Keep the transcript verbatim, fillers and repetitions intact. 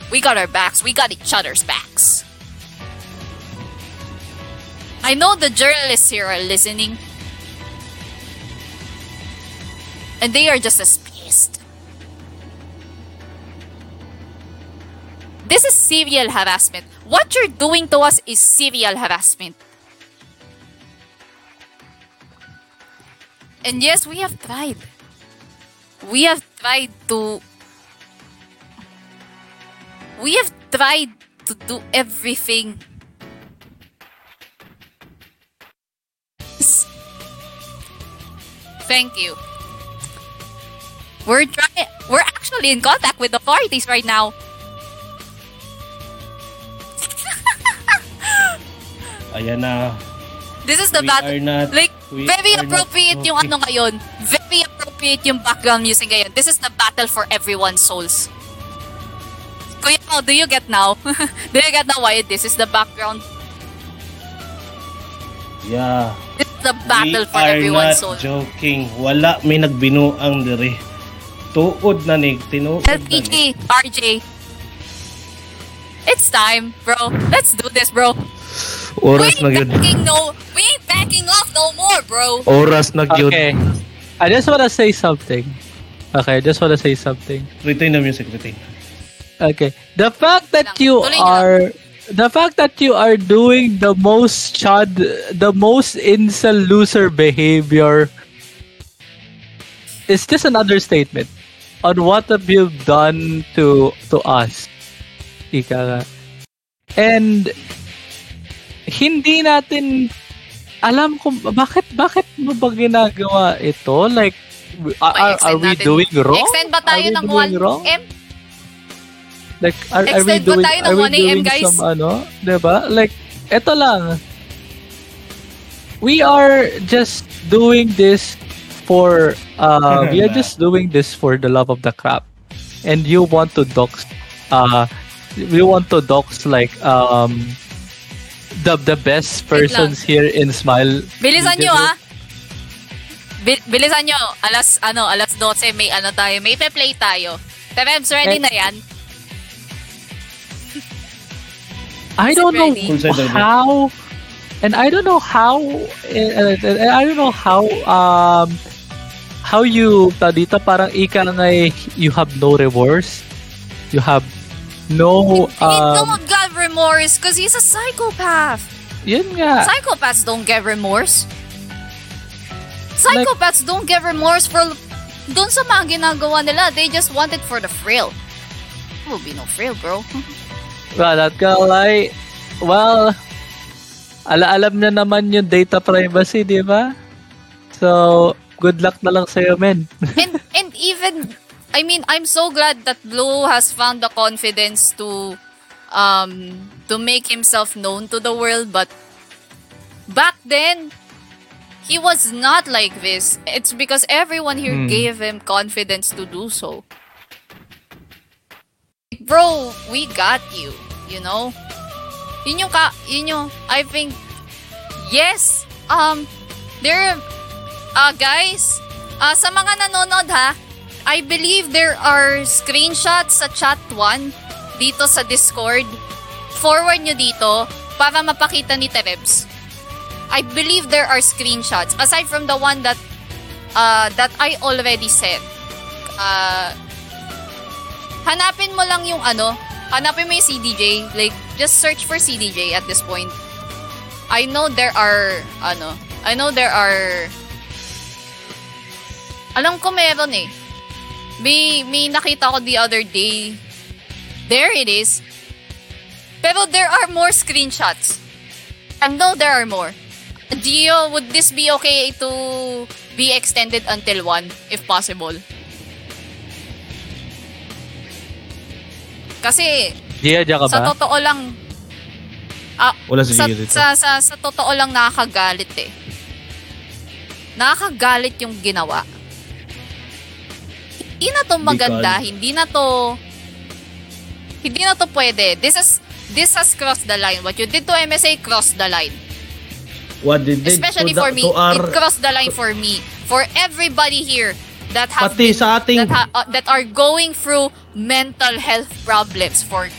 We got our backs. We got each other's backs. I know the journalists here are listening. And they are just as pissed. This is serial harassment. What you're doing to us is serial harassment. And yes, we have tried. We have tried to... We have tried to do everything. Thank you. We're trying. We're actually in contact with the authorities right now. Ayan na. This is the We battle. are not- Like, we very are not appropriate yung okay. ano ngayon. Very appropriate yung background music ngayon. This is the battle for everyone's souls. Kuya, oh, do you get now? Do you get now why this is the background? Yeah. This is the battle We for are everyone's not soul. joking. Wala may nagbinuang dire. Tuod na ni, tinuod na L P G, ni. R J. It's time, bro. Let's do this, bro. Oras we na ain't yun. backing no, we ain't backing off no more, bro. Oras na yun. Okay. I just wanna say something. Okay, I just wanna say something. Retain the music, retain. Okay. The fact that Lang. you Tuloy niyo are the fact that you are doing the most chad the most incel loser behavior is just an understatement on what have you done to to us. Ika nga. And hindi natin alam kung bakit bakit mo ba ginagawa ito? Like are, are, are we natin. doing wrong? Extend ba tayo Are we ng doing one wrong? M? Like, are, are we Extend ba doing, tayo ng are we one A M, doing guys? some, ano, diba? Like, eto lang. We are just doing this for, uh, we are just doing this for the love of the crap. And you want to dox, uh, we want to dox, like, um, the the best persons here in Smile. Bilisan nyo, ah. Bil- bilisan nyo. Alas, ano, alas twelve, may ano tayo, may pe-play tayo. Terebs, ready Eh, na yan? I Is it don't know ready? Full side ready. how, and I don't know how, uh, uh, I don't know how, um, how you, dito parang ika nga eh, you have no remorse, you have no, he um, don't get remorse because he's a psychopath. yun nga, Psychopaths don't get remorse. Psychopaths don't get remorse for dun sa mga ginagawa nila. They just want it for the thrill. There will be no thrill, bro. well, not gonna lie, well, ala-alam na naman yung data privacy, di ba? So, good luck na lang sa'yo, men. and and even I mean, I'm so glad that Blue has found the confidence to um to make himself known to the world, but back then he was not like this. It's because everyone here Hmm. gave him confidence to do so. Bro, we got you, you know? Yun yung ka, yun yung, I think, yes, um, there, uh, guys, uh, sa mga nanonood ha, I believe there are screenshots sa chat one dito sa Discord. Forward nyo dito para mapakita ni Terebs. I believe there are screenshots aside from the one that uh, that I already said. Uh, hanapin mo lang yung ano, hanapin mo yung C D J. Like, just search for C D J at this point. I know there are, ano, I know there are, alam ko meron eh. May, may nakita ko the other day. There it is. Pero there are more screenshots. I know there are more. Gio, would this be okay to be extended until one, if possible? Kasi, Gia, Gia ka sa ba? totoo lang, ah, Wala si sa, Gio dito. sa, sa, sa totoo lang nakakagalit eh. Nakakagalit yung ginawa. Hindi na to maganda, Bicol. hindi na to, hindi na to pwede. This is, this has crossed the line. What you did to M S A crossed the line. What did they Especially to, for the- me, to our, it crossed the line for me. For everybody here that have Pati been- sa ating- that, ha- uh, that are going through mental health problems. For